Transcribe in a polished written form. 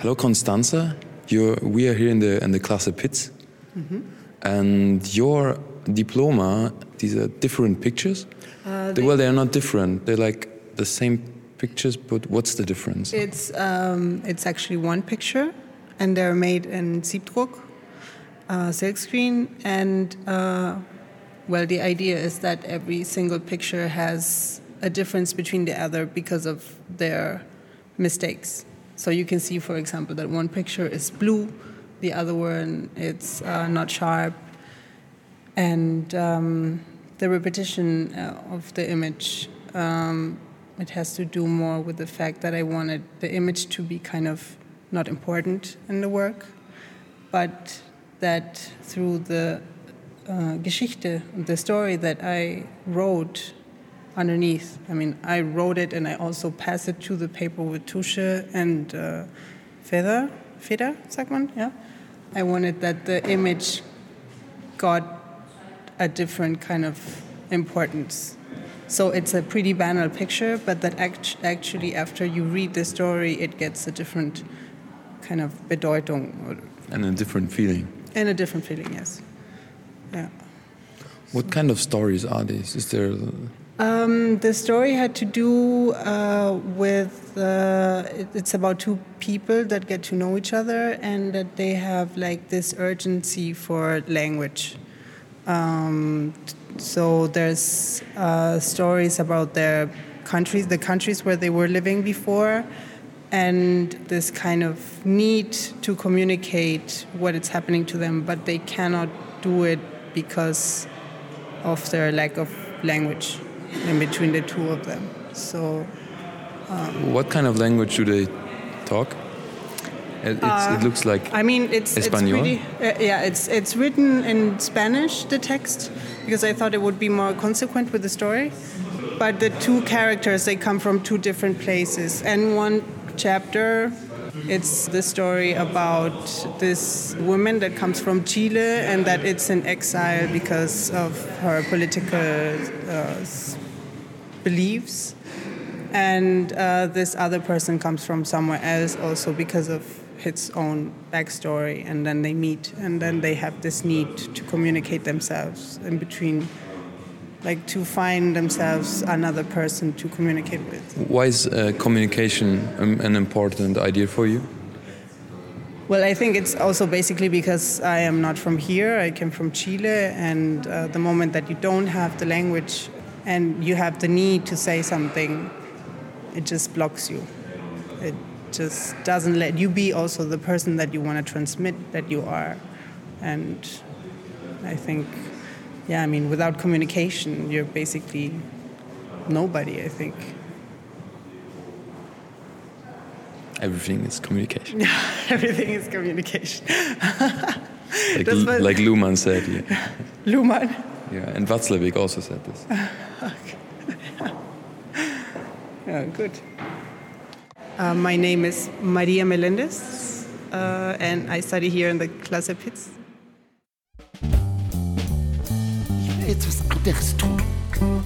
Hello, Constanza. We are here in the Klasse Pitz, and your diploma. These are different pictures. They are not different. They're like the same pictures, but what's the difference? It's actually one picture, and they're made in Siebdruck, silkscreen, and the idea is that every single picture has a difference between the other because of their mistakes. So you can see, for example, that one picture is blue, the other one it's not sharp, and the repetition of the image, it has to do more with the fact that I wanted the image to be kind of not important in the work, but that through the Geschichte, the story that I wrote underneath. I mean, I wrote it and I also passed it to the paper with Tusche and Feder, sagt man, yeah? I wanted that the image got a different kind of importance. So it's a pretty banal picture, but that actually after you read the story, it gets a different kind of Bedeutung. And a different feeling. And a different feeling, yes. Yeah. What kind of stories are these? Is there... The story had to do with, it's about two people that get to know each other and that they have like this urgency for language. So there's stories about their countries, the countries where they were living before, and this kind of need to communicate what is happening to them, but they cannot do it because of their lack of language in between the two of them. So, what kind of language do they talk? It looks like. I mean, it's Espanol. It's written in Spanish, the text, because I thought it would be more consequent with the story. But the two characters, they come from two different places, and one chapter, it's the story about this woman that comes from Chile and that it's in exile because of her political beliefs. And this other person comes from somewhere else also because of his own backstory. And then they meet and then they have this need to communicate themselves in between, like to find themselves another person to communicate with. Why is communication an important idea for you? Well, I think it's also basically because I am not from here. I came from Chile, and the moment that you don't have the language and you have the need to say something, it just blocks you. It just doesn't let you be also the person that you want to transmit that you are. And I think, without communication, you're basically nobody, I think. Everything is communication. Everything is communication. like Luhmann said. Yeah. Luhmann? Yeah, and Watzlawick also said this. Okay. Yeah, good. My name is Maria Melendez, and I study here in the Klasse Pitz. Ich will etwas anderes tun.